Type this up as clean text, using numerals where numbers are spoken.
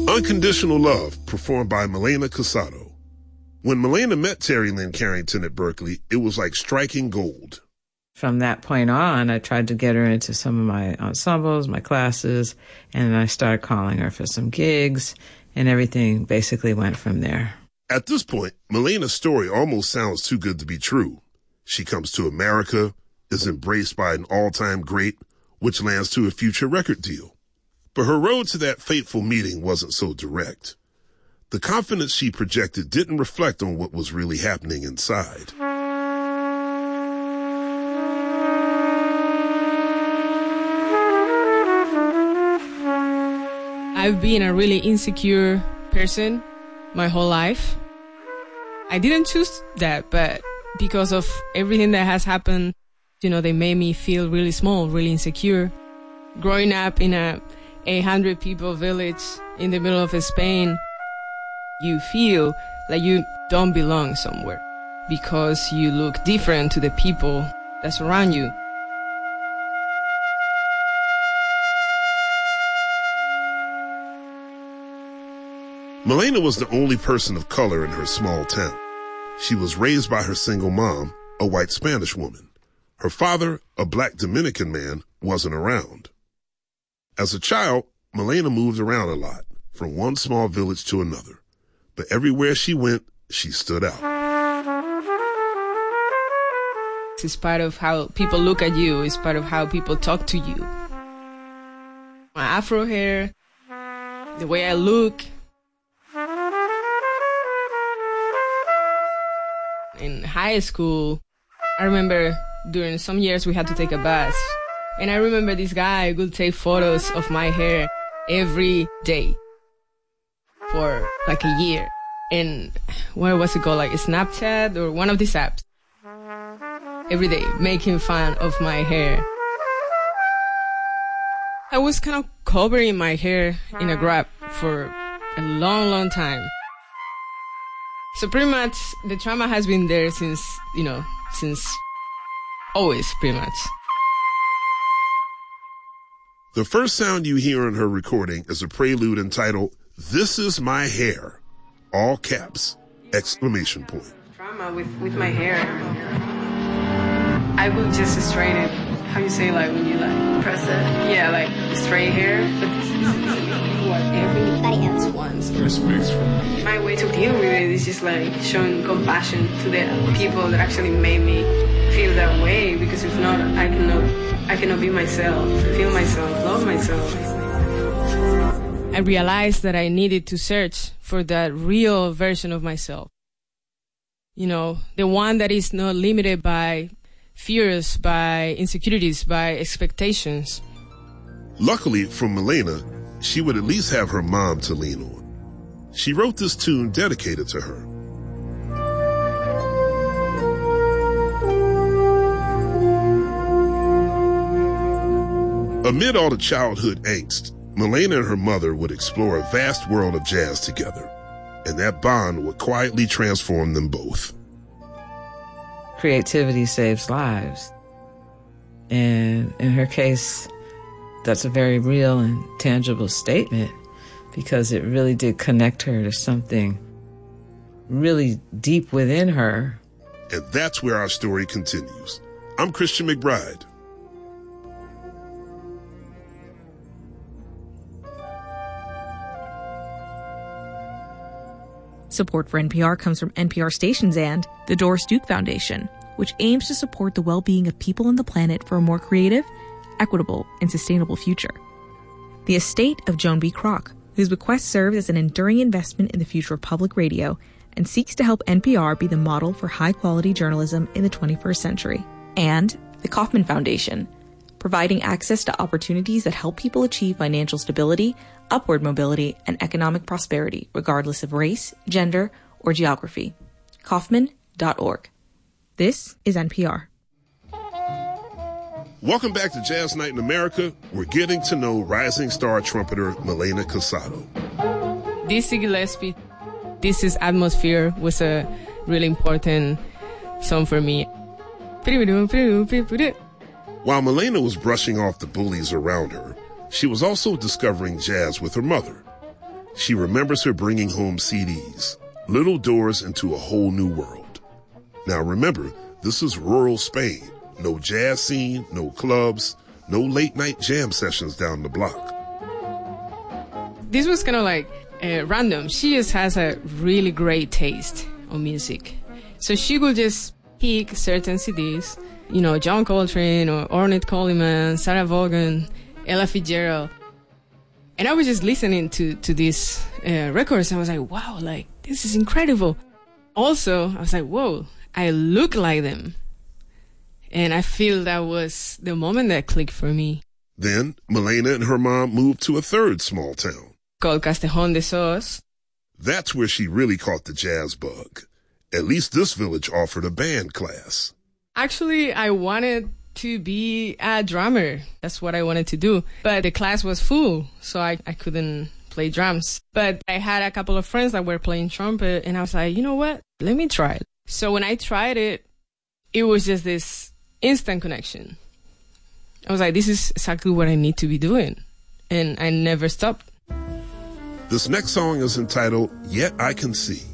Unconditional Love, performed by Milena Casado. When Milena met Terry Lynn Carrington at Berklee, it was like striking gold. From that point on, I tried to get her into some of my ensembles, my classes, and I started calling her for some gigs, and everything basically went from there. At this point, Milena's story almost sounds too good to be true. She comes to America, is embraced by an all-time great, which lands to a future record deal. But her road to that fateful meeting wasn't so direct. The confidence she projected didn't reflect on what was really happening inside. I've been a really insecure person my whole life. I didn't choose that, but because of everything that has happened, they made me feel really small, really insecure. Growing up in a 800 people village in the middle of Spain, you feel like you don't belong somewhere because you look different to the people that surround you. Milena was the only person of color in her small town. She was raised by her single mom, a white Spanish woman. Her father, a black Dominican man, wasn't around. As a child, Milena moved around a lot, from one small village to another. But everywhere she went, she stood out. It's part of how people look at you. It's part of how people talk to you. My afro hair, the way I look. In high school, I remember during some years we had to take a bus. And I remember this guy would take photos of my hair every day for like a year. And what was it called? Like Snapchat or one of these apps. Every day, making fun of my hair. I was kind of covering my hair in a grab for a long, long time. So pretty much the trauma has been there since always, pretty much. The first sound you hear in her recording is a prelude entitled, "This Is My Hair," all caps, exclamation point. Trauma with my hair. I will just straighten it. How you say, like, when you, like, press it? Yeah, like, straight hair. But this is what everybody else wants. Respect for me. My way to deal with it is just, like, showing compassion to the people that actually made me feel that way. Because if not, I cannot be myself, feel myself, love myself. I realized that I needed to search for that real version of myself. The one that is not limited by fears, by insecurities, by expectations. Luckily for Milena, she would at least have her mom to lean on. She wrote this tune dedicated to her. Amid all the childhood angst, Milena and her mother would explore a vast world of jazz together, and that bond would quietly transform them both. Creativity saves lives. And in her case, that's a very real and tangible statement because it really did connect her to something really deep within her. And that's where our story continues. I'm Christian McBride. Support for NPR comes from NPR stations and the Doris Duke Foundation, which aims to support the well-being of people and the planet for a more creative, equitable, and sustainable future. The estate of Joan B. Kroc, whose bequest serves as an enduring investment in the future of public radio and seeks to help NPR be the model for high-quality journalism in the 21st century. And the Kauffman Foundation, providing access to opportunities that help people achieve financial stability, upward mobility, and economic prosperity, regardless of race, gender, or geography. Kauffman.org. This is NPR. Welcome back to Jazz Night in America. We're getting to know rising star trumpeter Milena Casado. Dizzy Gillespie, This Is Atmosphere was a really important song for me. While Milena was brushing off the bullies around her, she was also discovering jazz with her mother. She remembers her bringing home CDs, little doors into a whole new world. Now remember, this is rural Spain. No jazz scene, no clubs, no late night jam sessions down the block. This was kind of like random. She just has a really great taste on music. So she would just pick certain CDs, you know, John Coltrane or Ornette Coleman, Sarah Vaughan, Ella Fitzgerald. And I was just listening to these records. And I was like, wow, like, this is incredible. Also, I was like, whoa, I look like them. And I feel that was the moment that clicked for me. Then Malena and her mom moved to a third small town called Castejón de Sos. That's where she really caught the jazz bug. At least this village offered a band class. Actually, I wanted to be a drummer. That's what I wanted to do. But the class was full, so I couldn't play drums. But I had a couple of friends that were playing trumpet, and I was like, you know what? Let me try it. So when I tried it, it was just this instant connection. I was like, this is exactly what I need to be doing. And I never stopped. This next song is entitled Yet I Can See.